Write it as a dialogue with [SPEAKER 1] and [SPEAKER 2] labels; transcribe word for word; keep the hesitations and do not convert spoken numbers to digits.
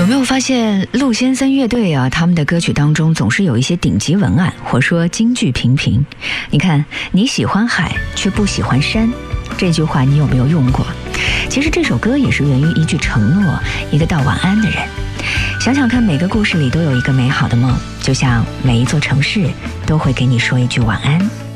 [SPEAKER 1] 没有发现陆先森乐队啊，他们的歌曲当中总是有一些顶级文案，或说金句频频。你看，你喜欢海却不喜欢山，这句话你有没有用过？其实这首歌也是源于一句承诺，一个道晚安的人。想想看，每个故事里都有一个美好的梦，就像每一座城市都会给你说一句晚安。